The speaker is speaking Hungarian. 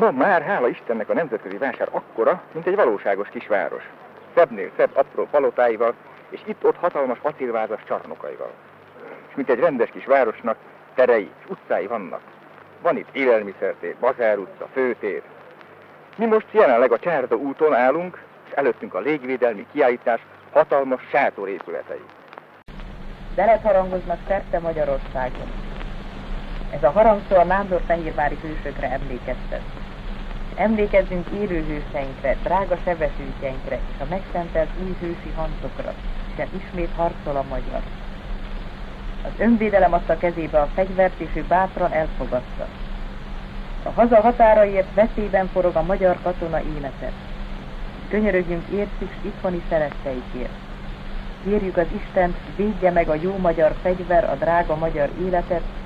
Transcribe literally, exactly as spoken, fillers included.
Ma már, hála Istennek, a nemzetközi vásár akkora, mint egy valóságos kisváros. Szebbnél szebb apró palotáival, és itt-ott hatalmas acélvázas csarnokaival. És mint egy rendes kis városnak terei és utcái vannak. Van itt élelmiszertér, Bazár utca, főtér. Mi most jelenleg a Csárda úton állunk, és előttünk a légvédelmi kiállítás hatalmas sátorépületei. Zenet harangoznak szerte Magyarországon. Ez a harangszó a nándorfehérvári hősökre emlékeztet. Emlékezzünk élő hőseinkre, drága sebesültjeinkre és a megszentelt új hősi hancokra, hiszen ismét harcol a magyar. Az önvédelem adta kezébe a fegyvert, és ő bátran elfogadta. A haza határaiért veszélyben forog a magyar katona élete. Könyörögjünk értük s itthoni szeretteikért. Kérjük az Istent, védje meg a jó magyar fegyver, a drága magyar életet,